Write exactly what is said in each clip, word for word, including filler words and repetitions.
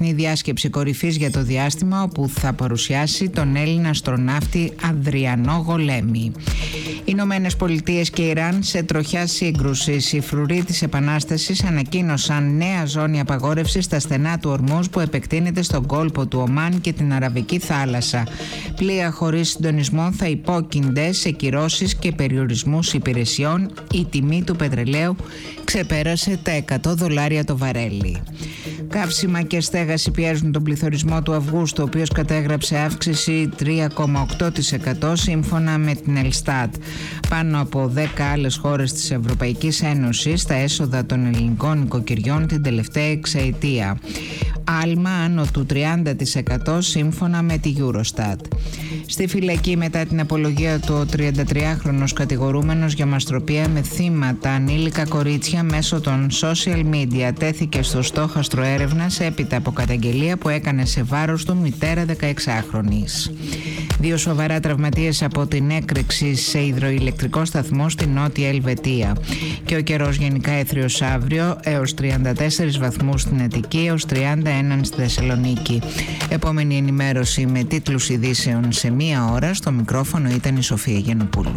διεθνή διάσκεψη κορυφής για το διάστημα, όπου θα παρουσιάσει τον Έλληνα αστροναύτη Ανδριανό Γολέμη. Οι Ηνωμένες Πολιτείες και Ιράν σε τροχιά σύγκρουσης. Οι φρουροί της Επανάστασης ανακοίνωσαν νέα ζώνη απαγόρευσης στα στενά του Ορμούζ που επεκτείνεται στον κόλπο του Ομάν και την Αραβική θάλασσα. Πλοία χωρίς συντονισμό θα υπόκεινται σε κυρώσεις και περιορισμούς υπηρεσιών. Η τιμή του πετρελαίου ξεπέρασε τα εκατό δολάρια το βαρέλι. Καύσιμα και στέγαση πιέζουν τον πληθωρισμό του Αυγούστου, ο οποίος κατέγραψε αύξηση τρία κόμμα οκτώ τοις εκατό σύμφωνα με την Ελστάτ. Πάνω από δέκα άλλες χώρες της Ευρωπαϊκής Ένωσης τα έσοδα των ελληνικών νοικοκυριών την τελευταία εξαετία. Άλμα άνω του τριάντα τοις εκατό σύμφωνα με τη Eurostat. Στη φυλακή μετά την απολογία του, ο τριαντατριάχρονος κατηγορούμενος για μαστροπία με θύματα ανήλικα κορίτσια μέσω των social media τέθηκε στο στόχαστρο έρευνας έπειτα από καταγγελία που έκανε σε βάρος του μητέρα δεκαεξάχρονης. Δύο σοβαρά τραυματίες από την έκρηξη σε υδροηλεκτρικό σταθμό στη Νότια Ελβετία. Και ο καιρός γενικά έθριος αύριο, έως τριάντα τέσσερις βαθμούς στην Αττική, έως τριάντα ένα στη Θεσσαλονίκη. Επόμενη ενημέρωση με τίτλους ειδήσεων σε μία ώρα. Στο μικρόφωνο ήταν η Σοφία Γενοπούλου.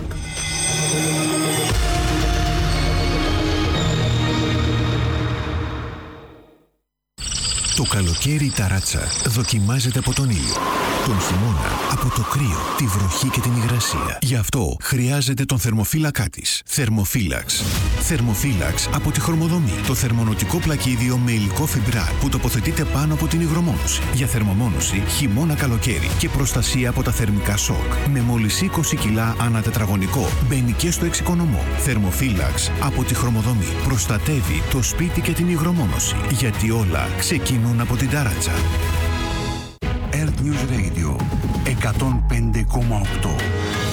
Το καλοκαίρι η ταράτσα δοκιμάζεται από τον ήλιο. Τον χειμώνα από το κρύο, τη βροχή και την υγρασία. Γι' αυτό χρειάζεται τον θερμοφύλακά της. Θερμοφύλαξ. Θερμοφύλαξ από τη Χρωμοδομή. Το θερμονοτικό πλακίδιο με υλικό φιμπρά που τοποθετείται πάνω από την υγρομόνωση. Για θερμομόνωση χειμώνα καλοκαίρι και προστασία από τα θερμικά σοκ. Με μόλις είκοσι κιλά ανά τετραγωνικό. Μπαίνει και στο εξοικονομό. Θερμοφύλαξ από τη Χρωμοδομή. Προστατεύει το σπίτι και την υγρομόνωση. Γιατί όλα ξεκινούν από την ταράτσα. Earth News Radio εκατόν